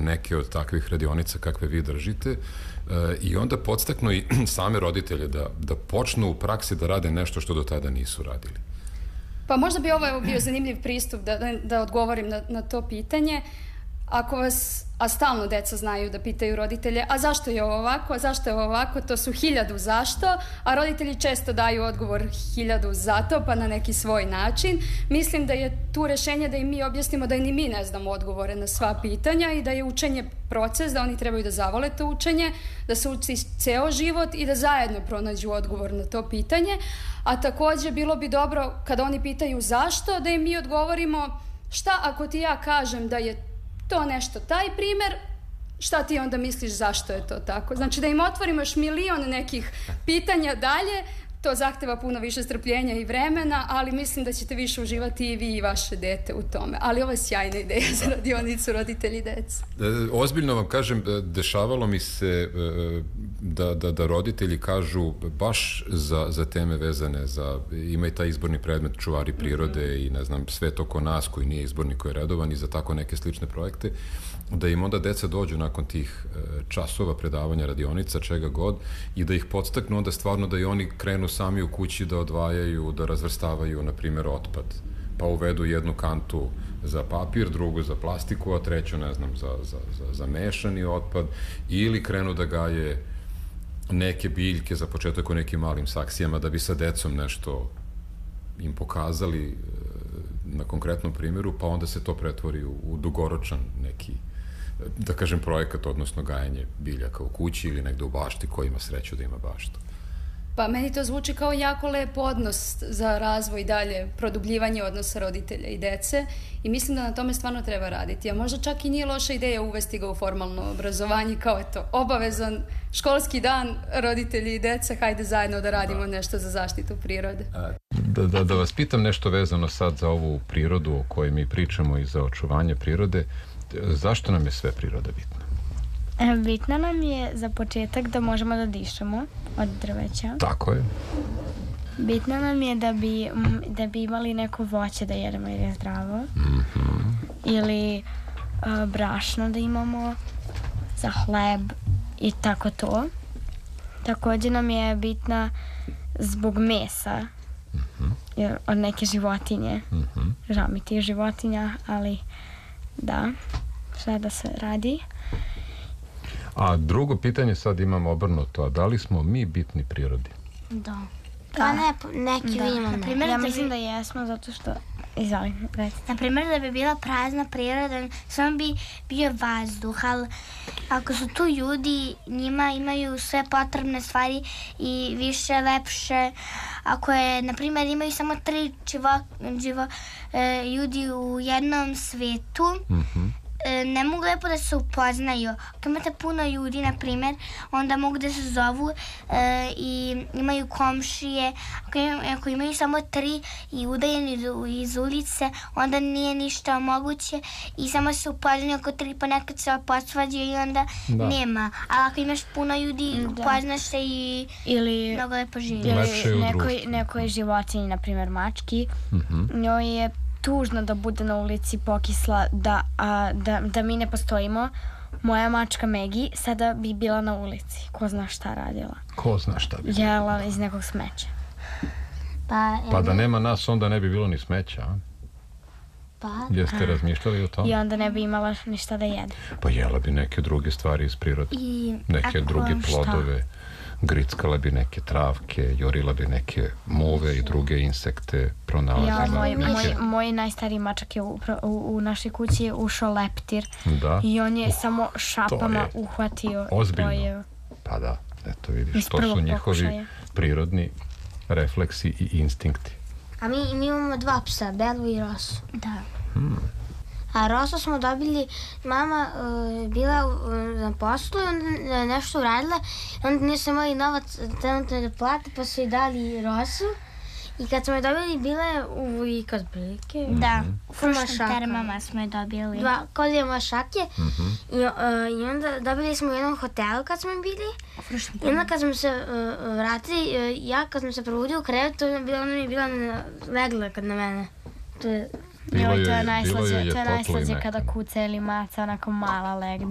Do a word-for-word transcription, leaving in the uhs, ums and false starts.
neke od takvih radionica kakve vi držite i onda podstaknu i same roditelje da, da počnu u praksi da rade nešto što do tada nisu radili. Pa možda bi ovo bio zanimljiv pristup da, da, da odgovorim na, na to pitanje. Ako vas, a stalno deca znaju da pitaju roditelje, a zašto je ovo ovako, a zašto je ovo ovako, to su hiljadu zašto, a roditelji često daju odgovor hiljadu zato, pa na neki svoj način. Mislim da je tu rešenje da im mi objasnimo da ni mi ne znamo odgovore na sva pitanja i da je učenje proces, da oni trebaju da zavole to učenje, da se uči ceo život i da zajedno pronađu odgovor na to pitanje. A takođe bilo bi dobro kada oni pitaju zašto, da im mi odgovorimo šta ako ti ja kažem da je to nešto, taj primer, šta ti onda misliš zašto je to tako? Znači da im otvorimo još milion nekih pitanja dalje, to zahteva puno više strpljenja i vremena, ali mislim da ćete više uživati i vi i vaše dete u tome. Ali ovo je sjajna ideja za radionicu roditelji i deca. Ozbiljno vam kažem, dešavalo mi se da, da, da roditelji kažu baš za, za teme vezane za, ima i taj izborni predmet Čuvari prirode mm-hmm. i ne znam, Svet oko nas koji nije izborni, koji je redovan i za tako neke slične projekte, da im onda deca dođu nakon tih časova predavanja radionica, čega god, i da ih podstaknu onda stvarno da i oni krenu sami u kući da odvajaju, da razvrstavaju, na primjer, otpad. Pa uvedu jednu kantu za papir, drugu za plastiku, a treću, ne znam, za, za, za, za mešani otpad, ili krenu da gaje neke biljke za početak u nekim malim saksijama da bi sa decom nešto im pokazali na konkretnom primjeru, pa onda se to pretvori u, u dugoročan neki, da kažem, projekat, odnosno gajanje biljaka u kući ili negde u bašti ko ima sreću da ima baštu. Pa meni to zvuči kao jako lep odnos za razvoj i dalje, produbljivanje odnosa roditelja i dece i mislim da na tome stvarno treba raditi. A možda čak i nije loša ideja uvesti ga u formalno obrazovanje kao eto, obavezan školski dan roditelji i deca, hajde zajedno da radimo nešto za zaštitu prirode. Da, da, da vas pitam nešto vezano sad za ovu prirodu o kojoj mi pričamo i za očuvanje prirode. Zašto nam je sve priroda bitna? Bitno nam je za početak da možemo da dišemo od drveća. Tako je. Bitno nam je da bi, da bi imali neko voće da jedemo jer je zdravo. Mm-hmm. Ili a, brašno da imamo za hleb i tako to. Također nam je bitna zbog mesa. Mm-hmm. Jer od neke životinje. Mm-hmm. Žao mi tih životinja, ali da, šta da se radi. A drugo pitanje sad imam obrnuto, a da li smo mi bitni prirodi? Da. Pa ne, neki da. Imamo. Naprimjer, ja da mislim bi... da jesmo, zato što... Izvoli, recite. Naprimjer, da bi bila prazna priroda, samo bi bio vazduh, ali ako su tu ljudi, njima imaju sve potrebne stvari i više, lepše. Ako je, naprimjer, imaju samo tri živo, živo, e, ljudi u jednom svetu, mm-hmm. ne mogu lepo da se upoznaju. Ako imate puno ljudi, na primjer, onda mogu da se zovu e, i imaju komšije. Ako, im, ako imaju samo tri i udaljeni iz ulice, onda nije ništa moguće i samo se upoznaju oko tri, pa nekad se posvađaju i onda da. Nema. Ali ako imaš puno ljudi, da. Upoznaš se i ili, mnogo lepo živi. Ili nekoj, nekoj životinji, na primjer mački, mm-hmm. njoj je tužno da bude na ulici pokisla, da, a, da, da mi ne postojimo. Moja mačka Megi sada bi bila na ulici. Ko zna šta radila. Ko zna šta bi bila? Jela iz nekog smeća. Pa, pa da nema nas, onda ne bi bilo ni smeća, a? Pa. Jeste razmišljali o tome? I onda ne bi imala ništa da jede. Pa jela bi neke druge stvari iz prirode. I, neke druge plodove. Šta? Grickala bi neke travke, jorila bi neke muve i druge insekte, pronalazila. Ja, moj, neke... moj, moj najstariji mačak je u, u, u našoj kući je ušao leptir. Da. I on je uh, samo šapama uhvatio. Ozbiljno. Je... Pa da, eto vidiš, to su njihovi pokušaja. Prirodni refleksi i instinkti. A mi, mi imamo dva psa, Belu i Rosu. Da. Hmm. A Rosu smo dobili, mama uh, bila uh, na poslu i onda nešto uradila, onda nisu imali novac trenutno da plate, pa su i dali Rosu. I kad smo je dobili, bila je u vika otprilike. Da, u frušnim termama smo je dobili. Dva, kod je mašake. Mm-hmm. I, uh, I onda dobili smo u jednom hotelu kad smo bili. I onda kad smo se uh, vratili, uh, ja kad smo se probudio u krevetu, ona mi je bila na, legla kad na mene. To je... Bilo je, to je najslađe, to je najslađe kada kuca ili maca, onako mala legne.